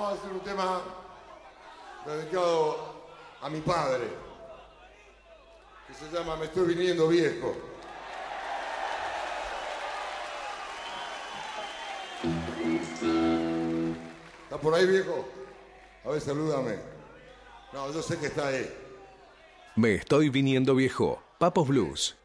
a hacer un tema dedicado a mi padre, que se llama Me estoy viniendo viejo. ¿Está por ahí, viejo? A ver, salúdame. No, yo sé que está ahí. Me estoy viniendo viejo. Papos Blues.